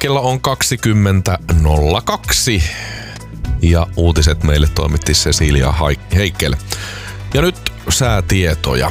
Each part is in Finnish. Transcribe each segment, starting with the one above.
kello on 20.02 ja uutiset meille toimitti Cecilia Heikel. Ja nyt säätietoja.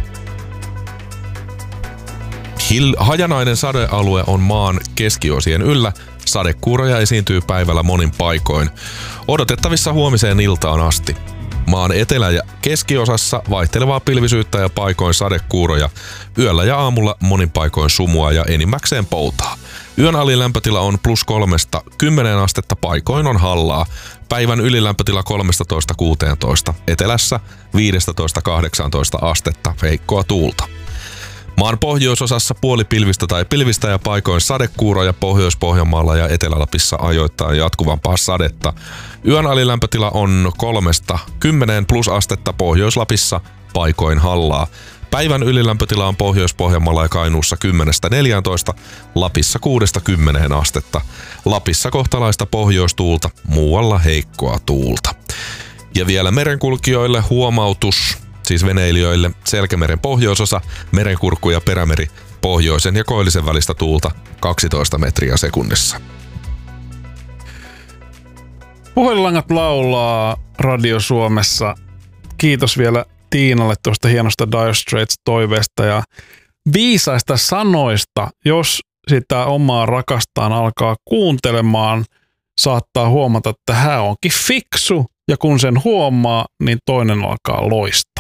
Hajanainen sadealue on maan keskiosien yllä. Sadekuuroja esiintyy päivällä monin paikoin. Odotettavissa huomiseen iltaan asti. Maan etelä- ja keskiosassa vaihtelevaa pilvisyyttä ja paikoin sadekuuroja. Yöllä ja aamulla monin paikoin sumua ja enimmäkseen poutaa. Yön alilämpötila on +3–10 astetta, paikoin on hallaa. Päivän ylilämpötila 13–16, etelässä 15–18 astetta, heikkoa tuulta. Maan pohjoisosassa puolipilvistä tai pilvistä ja paikoin sadekuuroja, Pohjois-Pohjanmaalla ja Etelä-Lapissa ajoittain jatkuvampaa sadetta. Yön alilämpötila on 3–10 astetta, Pohjois-Lapissa paikoin hallaa. Päivän ylilämpötila on Pohjois-Pohjanmaalla ja Kainuussa 10–14, Lapissa 6–10 astetta. Lapissa kohtalaista pohjoistuulta, muualla heikkoa tuulta. Ja vielä merenkulkijoille huomautus, siis veneilijöille: Selkämeren pohjoisosa, Merenkurkku ja Perämeri, pohjoisen ja koillisen välistä tuulta 12 metriä sekunnissa. Puhelinlangat laulaa Radio Suomessa. Kiitos vielä Tiinalle tuosta hienosta Dire Straits-toiveesta ja viisaista sanoista. Jos sitä omaa rakastaan alkaa kuuntelemaan, saattaa huomata, että hän onkin fiksu, ja kun sen huomaa, niin toinen alkaa loistaa.